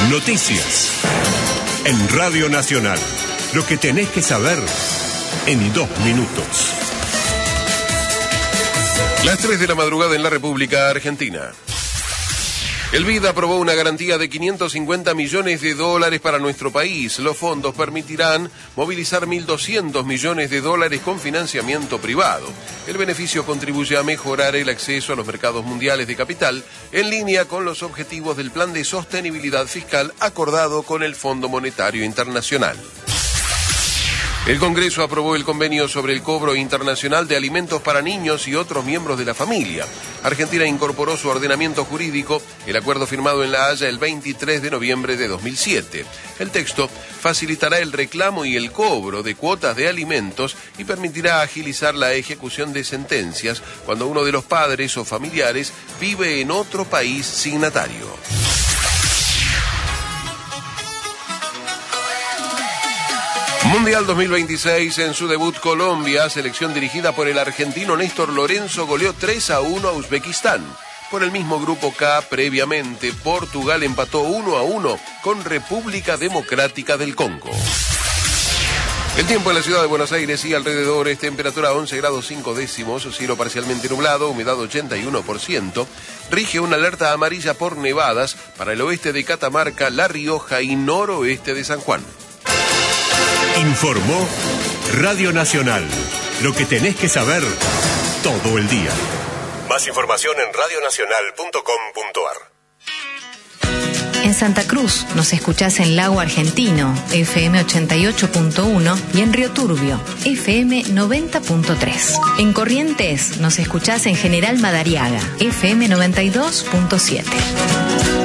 Noticias. En Radio Nacional. Lo que tenés que saber en 2 minutos. Las 3 de la madrugada en la República Argentina. El BID aprobó una garantía de $550 millones para nuestro país. Los fondos permitirán movilizar $1.200 millones con financiamiento privado. El beneficio contribuye a mejorar el acceso a los mercados mundiales de capital en línea con los objetivos del Plan de Sostenibilidad Fiscal acordado con el Fondo Monetario Internacional. El Congreso aprobó el convenio sobre el cobro internacional de alimentos para niños y otros miembros de la familia. Argentina incorporó su ordenamiento jurídico el acuerdo firmado en La Haya el 23 de noviembre de 2007. El texto facilitará el reclamo y el cobro de cuotas de alimentos y permitirá agilizar la ejecución de sentencias cuando uno de los padres o familiares vive en otro país signatario. Mundial 2026 en su debut Colombia, selección dirigida por el argentino Néstor Lorenzo goleó 3-1 a Uzbekistán. Por el mismo grupo K, previamente, Portugal empató 1-1 con República Democrática del Congo. El tiempo en la ciudad de Buenos Aires y alrededores, temperatura 11 grados 5 décimos, cielo parcialmente nublado, humedad 81%, rige una alerta amarilla por nevadas para el oeste de Catamarca, La Rioja y noroeste de San Juan. Informó Radio Nacional. Lo que tenés que saber todo el día. Más información en radionacional.com.ar. En Santa Cruz nos escuchás en Lago Argentino, FM 88.1 y en Río Turbio, FM 90.3. En Corrientes nos escuchás en General Madariaga, FM 92.7.